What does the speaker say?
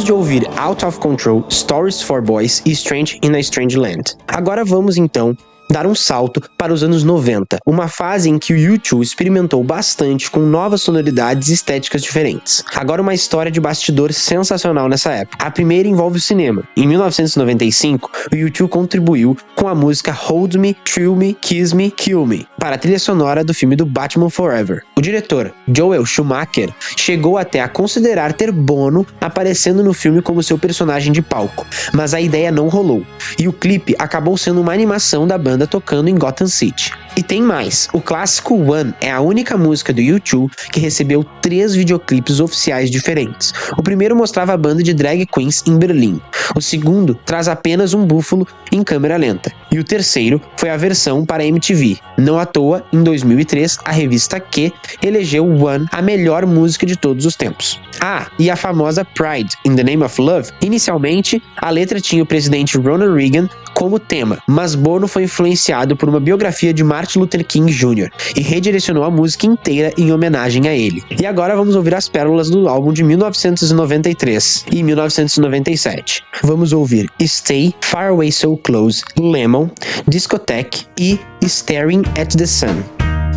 de ouvir Out of Control, Stories for Boys e Strange in a Strange Land. Agora vamos então dar um salto para os anos 90, uma fase em que o U2 experimentou bastante com novas sonoridades e estéticas diferentes. Agora uma história de bastidor sensacional nessa época. A primeira envolve o cinema. Em 1995, o U2 contribuiu com a música Hold Me, Thrill Me, Kiss Me, Kill Me para a trilha sonora do filme do Batman Forever. O diretor, Joel Schumacher, chegou até a considerar ter Bono aparecendo no filme como seu personagem de palco, mas a ideia não rolou, e o clipe acabou sendo uma animação da banda tocando em Gotham City. E tem mais, o clássico One é a única música do U2 que recebeu 3 videoclipes oficiais diferentes. O primeiro mostrava a banda de drag queens em Berlim. O segundo traz apenas um búfalo em câmera lenta. E o terceiro foi a versão para MTV. Não à toa, em 2003, a revista Q elegeu One a melhor música de todos os tempos. Ah, e a famosa Pride, in the Name of Love. Inicialmente, a letra tinha o presidente Ronald Reagan como tema, mas Bono foi influenciado por uma biografia de Martin Luther King Jr. e redirecionou a música inteira em homenagem a ele. E agora vamos ouvir as pérolas do álbum de 1993 e 1997. Vamos ouvir Stay, Far Away So Close, Lemon, Discotheque e Staring at the Sun.